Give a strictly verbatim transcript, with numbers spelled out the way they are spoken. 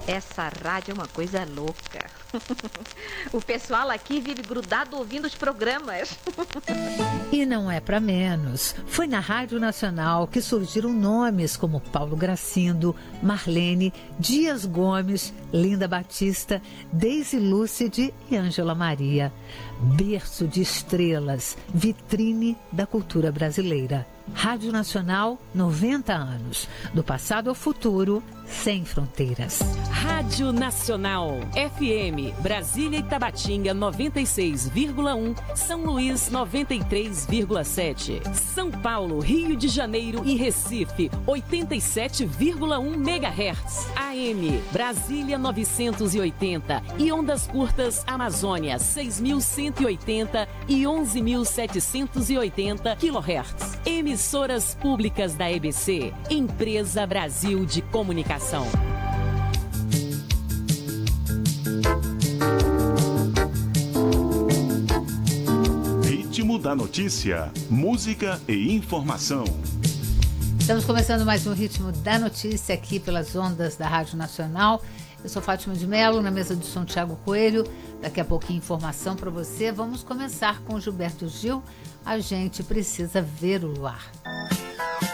Essa rádio é uma coisa louca. O pessoal aqui vive grudado ouvindo os programas. E não é para menos. Foi na Rádio Nacional que surgiram nomes como Paulo Gracindo, Marlene, Dias Gomes, Linda Batista, Deise Lúcide e Ângela Maria. Berço de estrelas, vitrine da cultura brasileira. Rádio Nacional, noventa anos. Do passado ao futuro, sem fronteiras. Rádio Nacional, F M, Brasília e Tabatinga noventa e seis vírgula um, São Luís noventa e três vírgula sete, São Paulo, Rio de Janeiro e Recife oitenta e sete vírgula um megahertz, A M, Brasília novecentos e oitenta e ondas curtas Amazônia seis mil cento e oitenta e onze mil setecentos e oitenta quilohertz. Emissoras públicas da E B C, Empresa Brasil de Comunicação. Ritmo da notícia, música e informação. Estamos começando mais um Ritmo da Notícia aqui pelas ondas da Rádio Nacional. Eu sou Fátima de Mello, na mesa do som Thiago Coelho. Daqui a pouquinho informação para você. Vamos começar com Gilberto Gil. A gente precisa ver o luar.